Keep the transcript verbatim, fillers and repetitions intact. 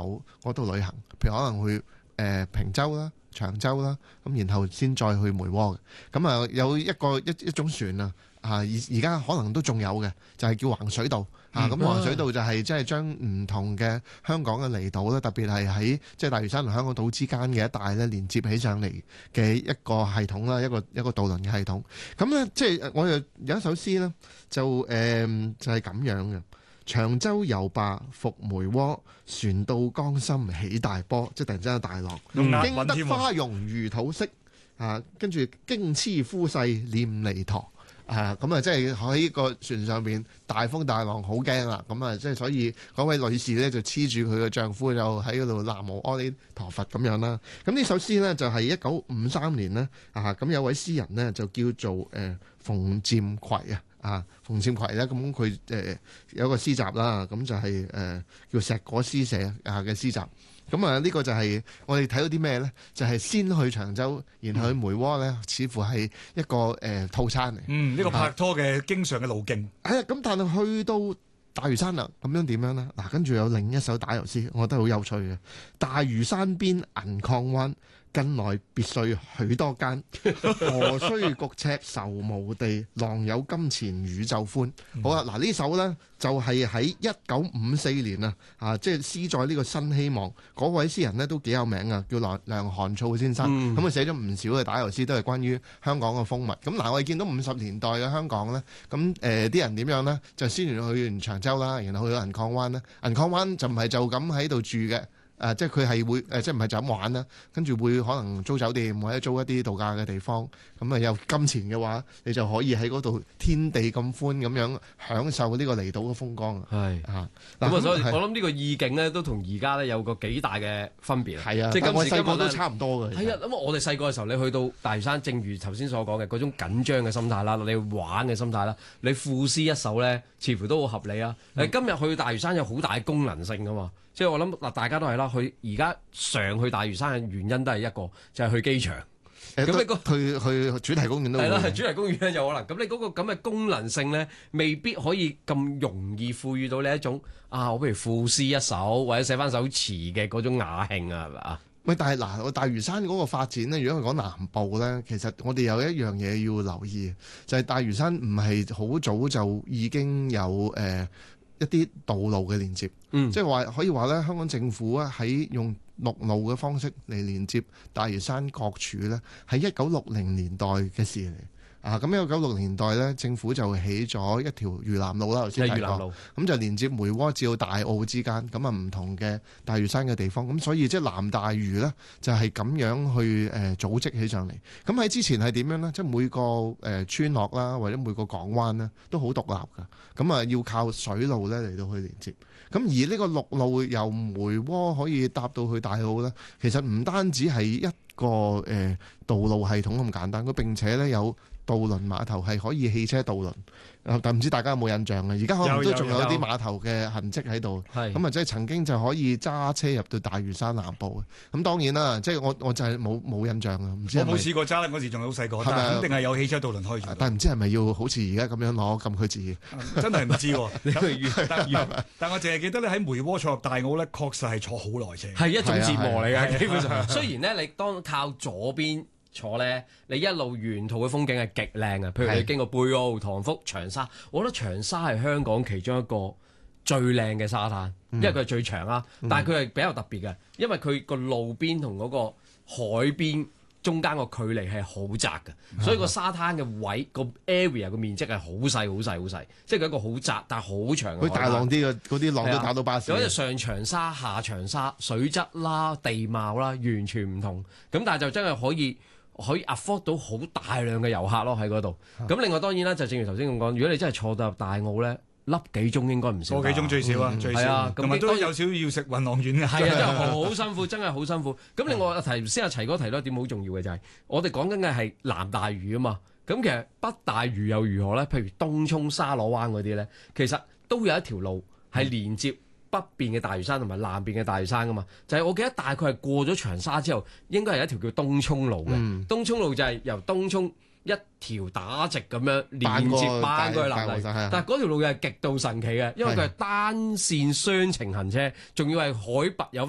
島嗰度旅行，譬如可能去誒、呃、坪洲啦、長洲啦，咁然後先再去梅窩嘅。咁啊有一個一一種船啊，啊而而家可能都仲有嘅，就係、是、叫橫水道。啊，咁橫水道就係即係將唔同嘅香港嘅離島咧，特別係喺即係大嶼山同香港島之間嘅一帶咧，連接起上嚟嘅一個系統啦，一個一個渡輪嘅系統。咁咧，即係我又有一首詩咧，就誒、呃、就係、是、咁樣嘅。長洲遊罷復梅窩，船到江心起大波，即係突然之間有大浪。 嗯、 經得花容如土色啊，跟住經痴夫婿念彌陀。啊，咁啊，即係喺個船上邊大風大浪，好驚啦！咁啊，即係所以嗰位女士呢，就黐住佢嘅丈夫，就喺嗰度南無阿彌陀佛咁樣啦。咁呢首詩呢，就係一九五三年呢。啊，咁有位詩人呢，就叫做誒、呃、馮漸葵啊，啊馮漸葵咧，咁佢誒有個詩集啦，咁就係、是、誒、呃、叫石果詩社啊嘅詩集。咁啊，呢個就係我哋睇到啲咩呢？就係、是、先去長洲，然後去梅窩呢，似乎係一個誒、呃、套餐嚟。 嗯，呢、這個拍拖嘅經常嘅路徑。 係啊，咁但係去到大嶼山啦，咁樣點樣呢？嗱，跟住有另一首打油詩，我覺得好有趣嘅。大嶼山邊銀礦灣，近來別墅許多間，何須局尺愁無地，浪有金錢宇宙寬。嗯、好啦，嗱呢首呢，就係喺一九五四年啊，啊即係詩在呢個新希望嗰位詩人呢，都幾有名啊，叫梁梁寒藻先生。咁佢、嗯、寫咗唔少嘅打油詩，都係關於香港嘅風物。咁嗱，我哋見到五十年代嘅香港呢，咁誒啲人點樣呢？就先去完長洲啦，然後去到銀礦灣啦。銀礦灣就唔係就咁喺度住嘅。誒、呃，即係佢係會誒、呃，即係唔係就咁玩啦？跟住會可能租酒店或者租一啲度假嘅地方，咁啊有金錢嘅話，你就可以喺嗰度天地咁寬咁樣享受呢個離島嘅風光。係啊， 咁啊，所以我諗呢個意境咧，都同而家咧有個幾大嘅分別。 係啊， 即係今時今日細個都差唔多嘅。 係啊，咁我哋細個嘅時候，你去到大嶼山，正如頭先所講嘅嗰種緊張嘅心態啦，你玩嘅心態啦，你賦詩一首咧，似乎都好合理啊。嗯、今日去大嶼山有好大功能性噶嘛。即係我諗嗱，大家都係啦。去而家常去大嶼山嘅原因都係一個，就係、是、去機場。咁、欸、你、那個去去主題公園都係啦，係主題公園咧有可能。咁你嗰個咁嘅功能性咧，未必可以咁容易賦予到你一種啊，我不如賦詩一首或者寫翻首詞嘅嗰種雅興啊，係咪啊？ 喂，但係嗱，大嶼山嗰個發展咧，如果係講南部咧，其實我哋有一樣嘢要留意，就係、是、大嶼山唔係好早就已經有誒。呃一啲道路嘅連接，嗯、即係話可以話咧，香港政府啊喺用陸路嘅方式嚟連接大嶼山各處咧，係一九六零年代嘅事嚟。啊，咁一九九六年代咧，政府就起咗一條嶼南路啦，頭先提過，咁就連接梅窩至到大澳之間，咁啊唔同嘅大嶼山嘅地方，咁所以即係南大嶼咧就係咁樣去誒、呃、組織起上嚟。咁喺之前係點樣呢？即係每個誒、呃、村落啦，或者每個港灣呢，都好獨立㗎，咁啊要靠水路咧嚟到去連接。咁而呢個陸路由梅窩可以搭到去大澳咧，其實唔單止係一個誒、呃、道路系統咁簡單，佢並且咧有渡輪碼頭係可以汽車渡輪，但唔知大家有冇印象嘅？而家可能都仲有啲碼頭嘅痕跡喺度，咁啊即係曾經就可以揸車入到大嶼山南部嘅。咁當然啦，即係我我就係冇冇印象啊，唔知係咪。 我冇試過揸啦，嗰時仲係好細個，但係肯定係有汽車渡輪可以做。 但係唔知係咪要好似而家咁樣攞禁區紙？ 真係唔知喎。但但我淨係記得你喺梅窩坐入大澳咧，確實係坐好耐車， 係一種折磨嚟嘅。基本上，雖然咧你當靠左邊坐咧，你一路沿途嘅風景係極靚啊！譬如你經過貝澳、塘福、長沙，我覺得長沙係香港其中一個最靚嘅沙灘，因為佢係最長啦。嗯、但係佢係比較特別嘅，因為佢個路邊同嗰個海邊中間個距離係好窄嘅，嗯、所以個沙灘嘅位個 area 個面積係好細、好細、好細，即係佢一個好窄但係好長嘅。 佢大浪啲嘅嗰啲浪都打到巴士。 嗰隻上長沙、下長沙，水質啦、地貌啦，完全唔同。咁但係就真係可以。可以 afford 到好大量嘅遊客咯喺嗰度。咁另外當然啦，就正如頭先咁講，如果你真係坐到入大澳咧，粒幾鐘應該唔少。 個幾鐘最少啊，嗯、最少。同埋都有少要食運浪丸嘅。 係啊，真係好辛苦，真係好辛苦。咁另外頭先阿齊哥提到一點好重要嘅就係、是，我哋講緊嘅係南大嶼啊嘛。咁其實北大嶼又如何咧？譬如東涌沙螺灣嗰啲咧，其實都有一條路係連接北邊嘅大嶼山同埋南邊嘅大嶼山噶嘛，就係、是、我記得大概係過咗長沙之後，應該係一條叫東涌路嘅。嗯、東涌路就係由東涌一條打直咁樣連接翻過去南大嶼，但係嗰條路又係極度神奇嘅，因為佢係單線雙程行車，仲要係海拔有